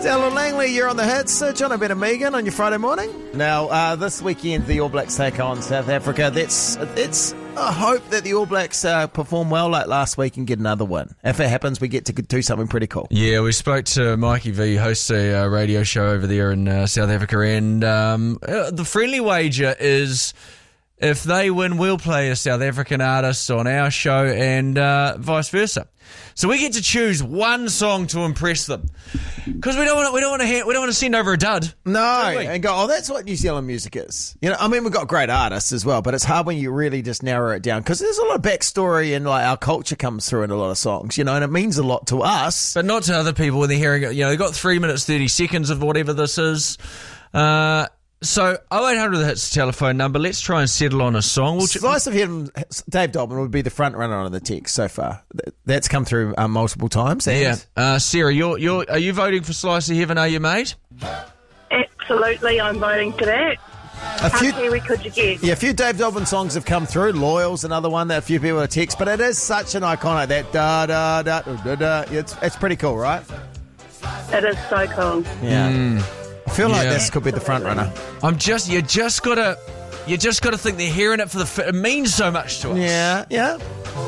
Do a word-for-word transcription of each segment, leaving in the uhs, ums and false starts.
Dallin Langley, you're on the hits. Uh, John O'Brien and Megan on your Friday morning. Now, uh, this weekend, the All Blacks take on South Africa. That's it's a hope that the All Blacks uh, perform well like last week and get another win. If it happens, we get to do something pretty cool. Yeah, we spoke to Mikey V, who hosts a uh, radio show over there in uh, South Africa, and um, uh, the friendly wager is if they win, we'll play a South African artist on our show and uh, vice versa. So we get to choose one song to impress them because we don't want to. We don't want to. We don't want to send over a dud. No, and go. Oh, that's what New Zealand music is. You know, I mean, we've got great artists as well, but it's hard when you really just narrow it down because there's a lot of backstory and like our culture comes through in a lot of songs. You know, and it means a lot to us, but not to other people when they're hearing it. You know, they've got three minutes thirty seconds of whatever this is. Uh, So, oh eight hundred, that's the telephone number. Let's try and settle on a song. We'll Slice of Heaven, Dave Dobman would be the front runner on the text so far. That's come through um, multiple times. And yeah. Uh, Sarah, you're, you're, are you voting for Slice of Heaven, are you, mate? Absolutely, I'm voting for that. A few, How Kiwi could you get? Yeah, a few Dave Dobman songs have come through. Loyal's another one that a few people have text, but it is such an iconic, that da-da-da, da-da. It's, it's pretty cool, right? It is so cool. Yeah. Mm. I feel like Yeah. this could be the front runner. I'm just, you just gotta, you just gotta think they're hearing it for the, f- it means so much to us. Yeah, yeah.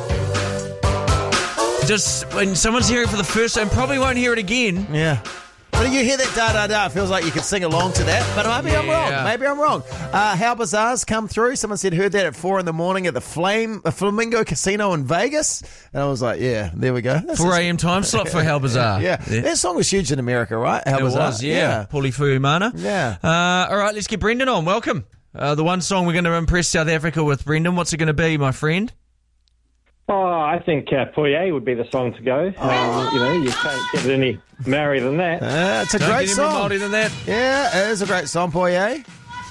Just when someone's hearing it for the first time, probably won't hear it again. Yeah. But you hear that da-da-da, it feels like you could sing along to that, but maybe I'm Yeah. wrong. Maybe I'm wrong. Uh, How Bizarre's come through. Someone said heard that at four in the morning at the Flame uh, Flamingo Casino in Vegas. And I was like, yeah, there we go. That's four a.m. time slot for How Bizarre. Yeah. yeah. That song was huge in America, right? How It Bizarre. was, yeah. Paulie Fuimana. Yeah. Uh, all right, let's get Brendan on. Welcome. Uh, the one song we're going to impress South Africa with, Brendan. What's it going to be, my friend? Oh, I think uh, Poirier would be the song to go. Um, you know, you can't get any merrier than that. Uh, it's a Don't great get any song. more melody than that. Yeah, it is a great song, Poirier.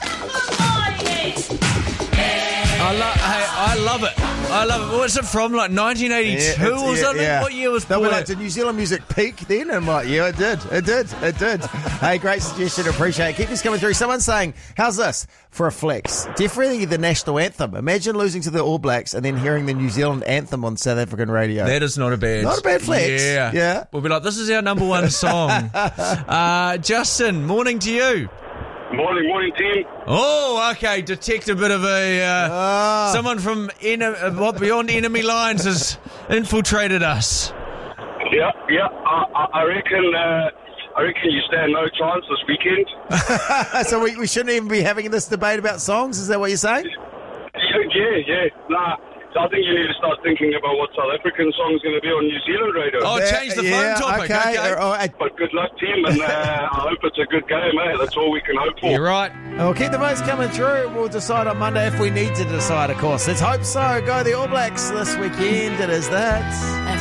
I, lo- hey, I love it. I love it. What's it from? Like nineteen eighty-two Yeah, or it's- something? yeah. What year was They were Poirier? like, did New Zealand music peak then? And I'm like, yeah, it did. It did. It did. Hey, great suggestion. Appreciate it. Keep this coming through. Someone's saying, how's this for a flex? Definitely the national anthem. Imagine losing to the All Blacks and then hearing the New Zealand anthem on South African radio. That is not a bad... Not a bad flex. Yeah. Yeah. We'll be like, this is our number one song. uh, Justin, morning to you. Morning, morning, team. Oh, okay. Detect a bit of a... Uh, Ah. someone from en- uh, what beyond enemy lines has infiltrated us. Yeah, yeah. I, I I reckon. Uh, I reckon you stand no chance this weekend. So we, we shouldn't even be having this debate about songs? Is that what you're saying? Yeah, yeah, yeah. Nah. So I think you need to start thinking about what South African song is going to be on New Zealand radio. Oh, Yeah, change the yeah, phone topic. Okay. Okay. All right. But good luck, team, and uh, I hope it's a good game, eh? That's all we can hope for. You're right. We'll keep the votes coming through. We'll decide on Monday if we need to decide, of course. Let's hope so. Go the All Blacks this weekend. It is that.